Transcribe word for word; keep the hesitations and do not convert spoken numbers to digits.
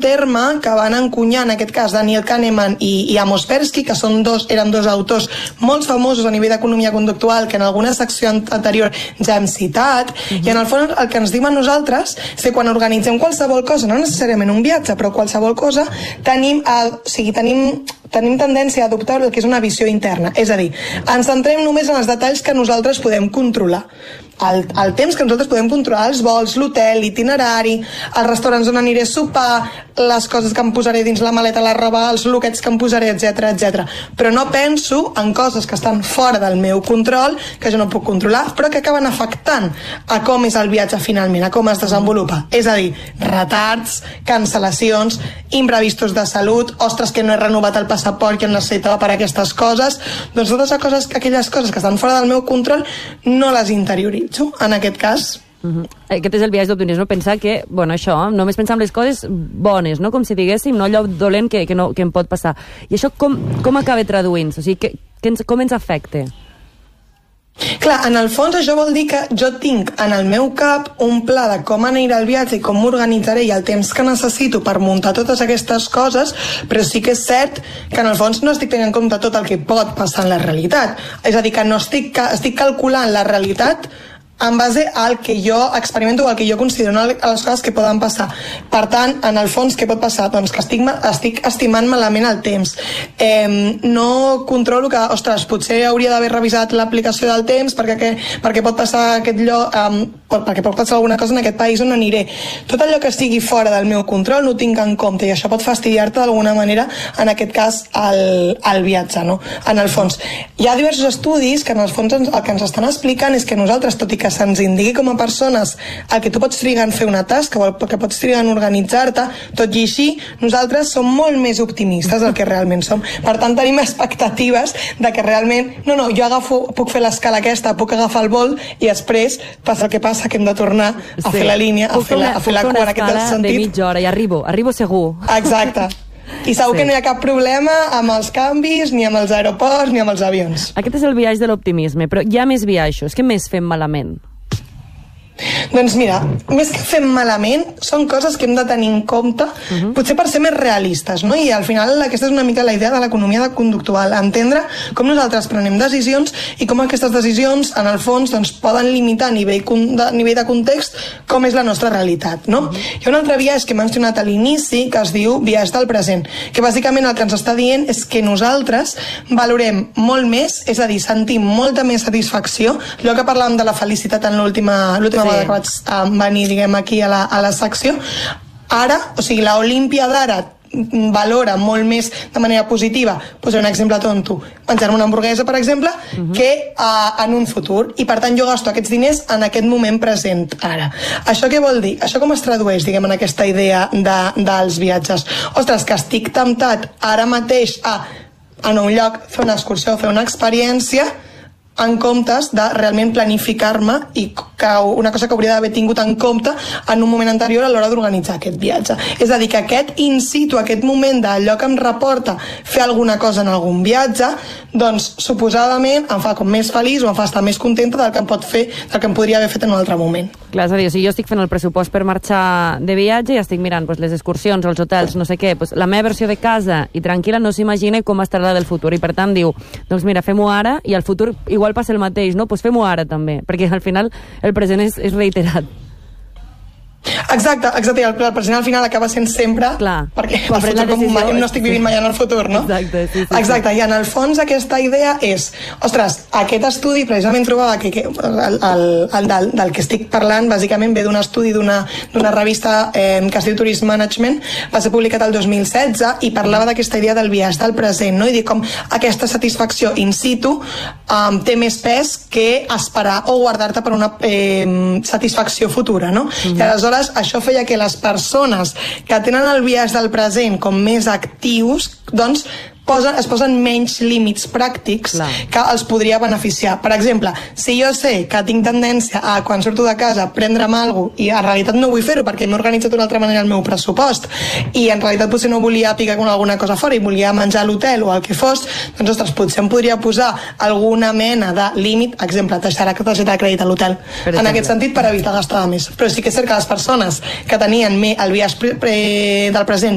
terme que van encunyar, en aquest cas, Daniel Kahneman i, i Amos Tversky, que són dos, eren dos autors molt famosos a nivell d'economia conductual, que en alguna secció anterior ja hem citat, uh-huh. i en el fons el que ens diuen nosaltres és que quan organitzem qualsevol cosa, no necessàriament un viatge, però qualsevol cosa, tenim, el, o sigui, tenim tenim tendència a adoptar el que és una visió interna, és a dir, ens centrem només en els detalls que nosaltres podem controlar. El, el temps que nosaltres podem controlar, els vols, l'hotel, l'itinerari, els restaurants on aniré a sopar, les coses que em posaré dins la maleta, la roba, els loquets que em posaré, etcètera, etcètera. Però no penso en coses que estan fora del meu control, que jo no puc controlar, però que acaben afectant a com és el viatge finalment, a com es desenvolupa. És a dir, retards, cancel·lacions, imprevistos de salut, ostres, que no he renovat el passaport que em necessitava per a aquestes coses. Doncs totes les coses, aquelles coses que estan fora del meu control no les interioritzo, en aquest cas. Uh-huh. Aquest és el viatge d'optimisme, pensar que, bueno, això, només pensar en les coses bones, no? Com si diguéssim, no allò dolent que, que, no, que em pot passar. I això com, com acaba traduint-se? O sigui, que, que ens, com ens afecta? Clar, en el fons això vol dir que jo tinc en el meu cap un pla de com anirà el viatge i com m'organitzaré i el temps que necessito per muntar totes aquestes coses, però sí que és cert que en el fons no estic tenint en compte tot el que pot passar en la realitat. És a dir, que no estic, estic calculant la realitat en base al que jo experimento o al que jo considero, no a les coses que poden passar. Per tant, en el fons, què pot passar? Doncs que estic, estic estimant malament el temps. Eh, no controlo que, ostres, potser hauria d'haver revisat l'aplicació del temps perquè, que, perquè pot passar aquest lloc, eh, perquè pot passar alguna cosa en aquest país on aniré. Tot allò que estigui fora del meu control no ho tinc en compte i això pot fastidiar-te d'alguna manera, en aquest cas, el, el viatge, no? En el fons. Hi ha diversos estudis que en el fons el que ens estan explicant és que nosaltres, tot i que se'ns indiqui com a persones el que tu pots trigar en fer una tasca o el que pots trigar en organitzar-te, tot i així nosaltres som molt més optimistes del que realment som. Per tant, tenim expectatives de que realment, no, no, jo agafo, puc fer l'escala aquesta, puc agafar el vol i després passa el que passa, que hem de tornar a sí. fer la línia, a fer la, a fer la cua en aquest sentit. De mitja hora i arribo, arribo segur. Exacte. I segur sí. que no hi ha cap problema amb els canvis, ni amb els aeroports, ni amb els avions. Aquest és el viatge de l'optimisme, però hi ha més viatges. Què més fem malament? Doncs mira, més que fem malament, són coses que hem de tenir en compte, uh-huh. potser per ser més realistes, no? I al final aquesta és una mica la idea de l'economia conductual, entendre com nosaltres prenem decisions i com aquestes decisions, en el fons, doncs, poden limitar a nivell de, a nivell de context com és la nostra realitat, no? Uh-huh. Hi ha un altre viatge que he mencionat a l'inici, que es diu viatge del present, que bàsicament el que ens està dient és que nosaltres valorem molt més, és a dir, sentim molta més satisfacció, allò que parlàvem de la felicitat en l'última l'última sí. que vaig um, venir, diguem, aquí a la, a la secció, ara, o sigui, l'Olímpia d'ara valora molt més de manera positiva, posaré un exemple tonto, menjar-me una hamburguesa, per exemple, uh-huh. que uh, en un futur, i per tant jo gasto aquests diners en aquest moment present ara. Això què vol dir? Això com es tradueix, diguem, en aquesta idea de, dels viatges? Ostres, que estic temptat ara mateix a, en un lloc, fer una excursió, fer una experiència, en comptes de realment planificar-me i que una cosa que hauria d'haver tingut en compte en un moment anterior a l'hora d'organitzar aquest viatge. És a dir, que aquest in situ, aquest moment d'allò que em reporta fer alguna cosa en algun viatge, doncs suposadament em fa com més feliç o em fa estar més contenta del que em pot fer, del que em podria haver fet en un altre moment. Clar, és a dir, si jo estic fent el pressupost per marxar de viatge i estic mirant pues, les excursions, els hotels, no sé què, pues, la meva versió de casa i tranquil·la no s'imagina com estarà del futur i per tant diu, doncs mira, fem-ho ara i al futur igual passa el mateix, no? Doncs fem-ho ara també, perquè al final el present és, és reiterat. Exacte, exacte, i el, el present al final acaba sent sempre, clar, perquè el futur com mai, no estic vivint mai en el futur, no? Exacte, sí, sí, exacte, sí. I en el fons aquesta idea és, ostres, aquest estudi precisament trobava que, que el, el, el del, del que estic parlant bàsicament ve d'un estudi d'una revista eh, que es diu Tourism Management, va ser publicat el dos mil setze i parlava d'aquesta idea del viatge del present, no? I dir com aquesta satisfacció in situ um, té més pes que esperar o guardar-te per una eh, satisfacció futura, no? Mm-hmm. I aleshores això feia que les persones que tenen el biaix del present com més actius, doncs posen, es posen menys límits pràctics Clar. que els podria beneficiar. Per exemple, si jo sé que tinc tendència a, quan surto de casa, prendre'm alguna cosa i en realitat no vull fer-ho perquè m'he organitzat d'una altra manera el meu pressupost i en realitat potser no volia picar con alguna cosa fora i volia menjar a l'hotel o el que fos, doncs ostres, potser em podria posar alguna mena de límit, exemple, deixar la targeta de crèdit a l'hotel. En aquest sentit, per evitar gastar més. Però sí que és cert que les persones que tenien el biaix pre- pre- del present